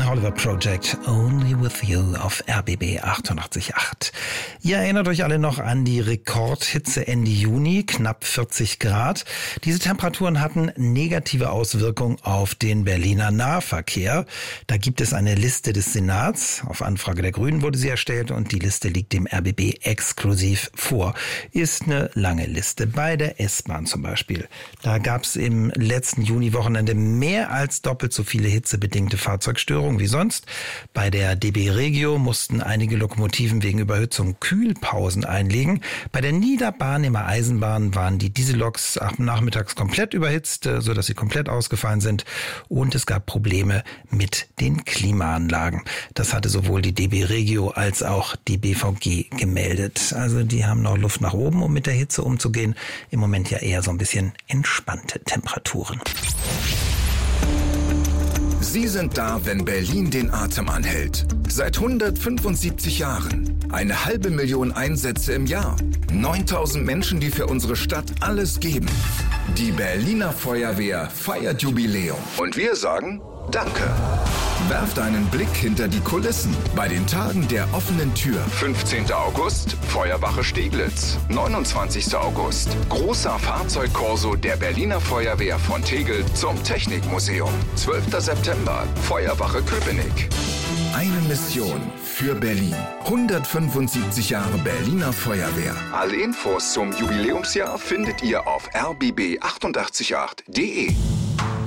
Oliver Project, Only With You auf RBB 88.8. Ihr erinnert euch alle noch an die Rekordhitze Ende Juni, knapp 40 Grad. Diese Temperaturen hatten negative Auswirkungen auf den Berliner Nahverkehr. Da gibt es eine Liste des Senats. Auf Anfrage der Grünen wurde sie erstellt und die Liste liegt dem RBB exklusiv vor. Ist eine lange Liste. Bei der S-Bahn zum Beispiel. Da gab es im letzten Juni-Wochenende mehr als doppelt so viele hitzebedingte Fahrzeugstörungen wie sonst. Bei der DB Regio mussten einige Lokomotiven wegen Überhitzung Kühlpausen einlegen. Bei der Niederbarnimer Eisenbahn waren die Dieselloks nachmittags komplett überhitzt, sodass sie komplett ausgefallen sind. Und es gab Probleme mit den Klimaanlagen. Das hatte sowohl die DB Regio als auch die BVG gemeldet. Also die haben noch Luft nach oben, um mit der Hitze umzugehen. Im Moment ja eher so ein bisschen entspannte Temperaturen. Sie sind da, wenn Berlin den Atem anhält. Seit 175 Jahren. 500.000 Einsätze im Jahr. 9.000 Menschen, die für unsere Stadt alles geben. Die Berliner Feuerwehr feiert Jubiläum. Und wir sagen Danke. Werft einen Blick hinter die Kulissen bei den Tagen der offenen Tür. 15. August, Feuerwache Steglitz. 29. August, großer Fahrzeugkorso der Berliner Feuerwehr von Tegel zum Technikmuseum. 12. September, Feuerwache Köpenick. Eine Mission für Berlin. 175 Jahre Berliner Feuerwehr. Alle Infos zum Jubiläumsjahr findet ihr auf rbb888.de.